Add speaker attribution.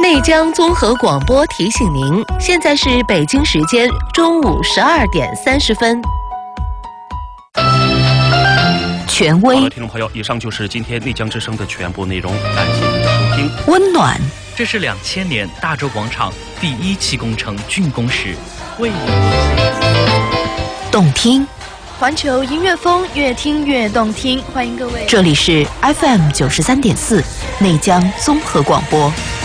Speaker 1: 内江综合广播提醒您，现在是北京时间中午12点30分。权威。
Speaker 2: 好了，听众朋友，以上就是今天内江之声的全部内容，感谢您的收听。
Speaker 1: 温暖。
Speaker 3: 这是2000年大洲广场第1期工程竣工时，为您奉献。
Speaker 1: 动听。
Speaker 4: 环球音乐风，越听越动听，欢迎各位。
Speaker 1: 这里是 FM 93.4内江综合广播。